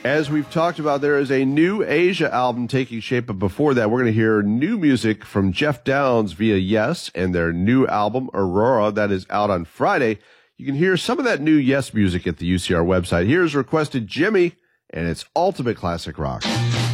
As we've talked about, there is a new Asia album taking shape, but before that, we're going to hear new music from Jeff Downs via Yes and their new album, Aurora, that is out on Friday. You can hear some of that new Yes music at the UCR website. Here's Requested Jimmy, and it's Ultimate Classic Rock.